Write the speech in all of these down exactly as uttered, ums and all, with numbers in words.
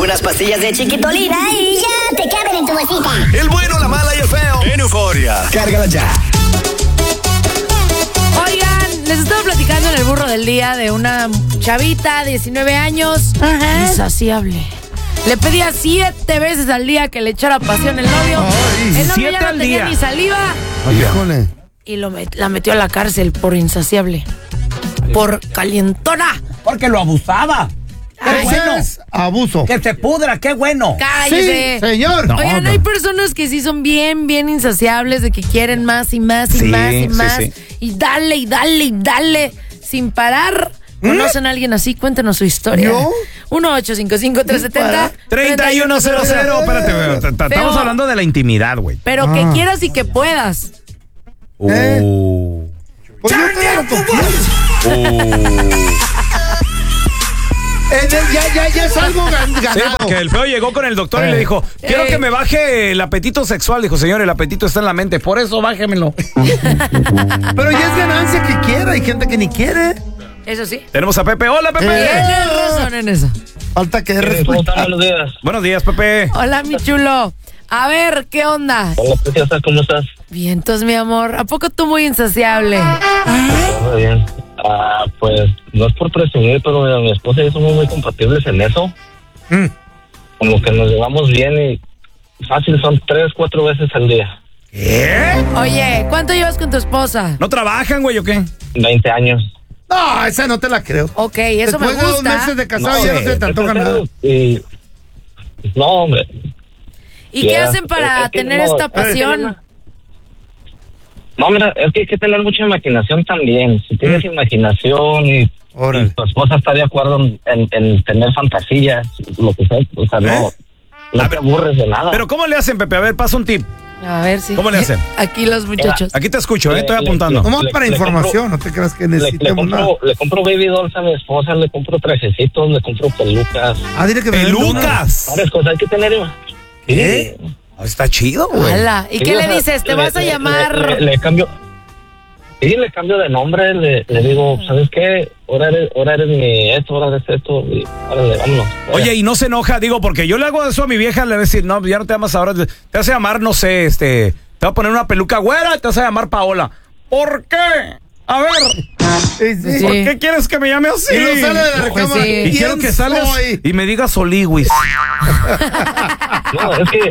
unas pastillas de Chiquitolina y ya te caben en tu bolsita. El bueno, la mala y el feo. En Euforia. Cárgala ya. Oigan, les estaba platicando en el burro del día de una chavita de diecinueve años, Ajá. insaciable. Le pedía siete veces al día que le echara pasión el novio. Ay, el novio siete ya no al tenía día. ni saliva. Ay, híjole. Y lo met- la metió a la cárcel por insaciable. Por calientona. Porque lo abusaba. Qué Ay, bueno. Es abuso. Que se pudra, qué bueno. Cállese. Sí, señor. No. Oigan, hay personas que sí son bien, bien insaciables, de que quieren más y más y Sí, más y sí, más. sí. Y dale y dale y dale sin parar. ¿Conocen a alguien así? Cuéntenos su historia. ¿Yo? uno ocho cinco cinco, tres siete cero treinta y uno cero cero. Espérate, güey. T- t- Estamos Feo. hablando de la intimidad, güey. Pero que Ah. quieras y que puedas. ¿Eh? Uh. Pues yo quiero con quién. En el- ya, ya, ya es algo gan- Sí, ganado. porque el feo llegó con el doctor y Eh. le dijo, quiero Eh. que me baje el apetito sexual. Dijo, señor, el apetito está en la mente, por eso bájemelo. Pero ya es ganancia que quiera. Hay gente que ni quiere. Eso sí. Tenemos a Pepe. Hola, Pepe. Eh. Tienes razón en eso. Falta que ¿Cómo están? respetar. Buenos días. Buenos días, Pepe. Hola, mi chulo. A ver, ¿qué onda? Hola, preciosa, ¿cómo estás? Vientos, mi amor. ¿A poco tú muy insaciable? Todo bien. Ah, pues no es por presumir, pero mira, mi esposa y yo somos muy compatibles en eso. Mm. Como que nos llevamos bien y fácil son tres, cuatro veces al día. ¿Qué? Oye, ¿cuánto llevas con tu esposa? ¿No trabajan, güey, o qué? veinte años. No, esa no te la creo. Ok, eso Después me de dos gusta. meses de casado No, ya no sí. se te antoja nada. Y... No, hombre. ¿Y qué Ya. hacen para Es que tener no, esta es que pasión? No, mira, es que hay que tener mucha imaginación también. Si tienes imaginación y, Órale. y tu esposa está de acuerdo en, en- en tener fantasías, lo que sea, o sea, no, ¿Eh? no A te ver, aburres de nada. Pero ¿cómo le hacen, Pepe? A ver, pasa un tip. A ver si. ¿Cómo le hacen? Aquí los muchachos. Aquí te escucho, ¿eh? Estoy Le- le- apuntando. Nomás Le- para le información, no te creas que le, le, necesitemos nada. compro, le compro baby dolls a mi esposa, le compro trajecitos, le compro pelucas, Ah, dile que me den una. ¡Pelucas! varias cosas. Hay que tener... ¿Qué? Sí. Ah, está chido, güey. Hala. ¿Y Sí, qué o le sea, dices? ¿Te le- vas a le- llamar? Le, le- le cambio... Sí, le cambio de nombre, le, le digo, ¿sabes qué? Ahora eres, ahora eres mi esto, ahora eres esto, y órale, vámonos. Oye, y no se enoja, digo, porque yo le hago eso a mi vieja, le voy a decir, no, ya no te llamas ahora, te vas a llamar, no sé, este, te voy a poner una peluca güera y te vas a llamar Paola. ¿Por qué? A ver, Sí, sí. Sí. ¿por qué quieres que me llame así? Y no sale de la Pues cama. sí. Y ¿Quién quiero que salgas soy? y me digas Soliwis. No, es que...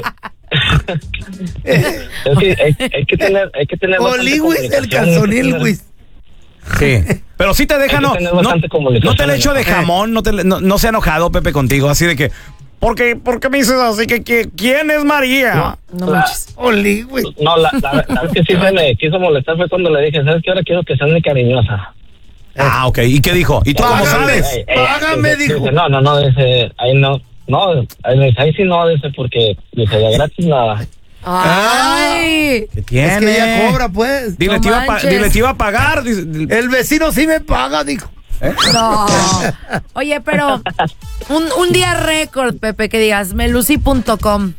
es que hay, hay que tener, hay que tener bastante Oliwis, el comunicación, calzonilwis. Sí. Pero sí te deja, Hay que no, tener no, bastante comunicación. no te le echo de jamón, no, te, le- no, no se ha enojado Pepe contigo, así de que, ¿por qué, por qué me dices así? que, que ¿Quién es María? No La- manches. Oliwis. No, la, la, la vez que sí se me quiso molestar fue cuando le dije, ¿sabes qué? Ahora quiero que seas muy cariñosa. Ah, ok. ¿Y qué dijo? ¿Y tú cómo Págame. sabes? Ey, ey, Págame, dice, dijo. dice, no, no, no, dice, ahí no, no, ahí, me dice, ahí sí no, dice, porque, dice, de gratis nada. Ay. ¿Qué tiene? Es que ella cobra, pues. Dile, No te iba a pa- manches. dile, te iba a pagar. dice- El vecino sí me paga, dijo. No. Oye, pero un, un día récord, Pepe, que digas melucí punto com.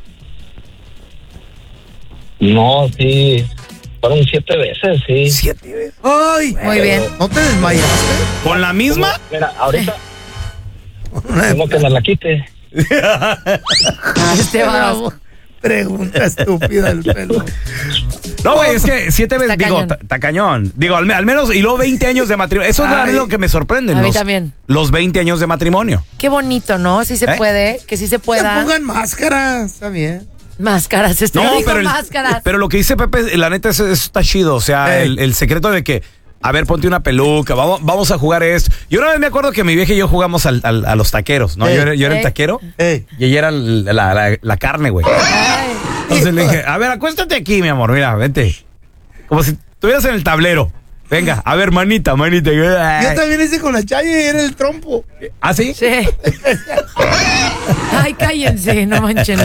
No, sí, fueron siete veces, sí. Siete veces. Ay. Muy bien. ¿No te desmayaste? ¿Con la misma? Mira, ahorita tengo que me la quite. Este va. Pregunta estúpida del pelo. No, güey, es que siete veces, Está digo, cañón. ta- está cañón. Digo, al, me- al menos, y luego veinte años de matrimonio. Eso es Ay. lo que me sorprende. A mí los, también. Los veinte años de matrimonio. Qué bonito, ¿no? Si se ¿Eh? puede, que sí se Que pueda. pongan máscaras, está bien. Máscaras, este No, dijo pero, el- máscaras. pero lo que dice Pepe, la neta, eso, eso está chido. O sea, Ey. el, el secreto de que, a ver, ponte una peluca, vamos, vamos a jugar esto. Yo una vez me acuerdo que mi vieja y yo jugamos al- al- a los taqueros, ¿no? Ey. Yo, era, yo era el Ey. taquero Ey. y ella era la, la- la- la carne, güey. Ay. Entonces le dije, a ver, acuéstate aquí, mi amor, mira, vente. Como si estuvieras en el tablero. Venga, a ver, manita, manita. Yo Ay. también hice con la Chayo y era el trompo. ¿Ah, sí? Sí. Ay, cállense, no manchen.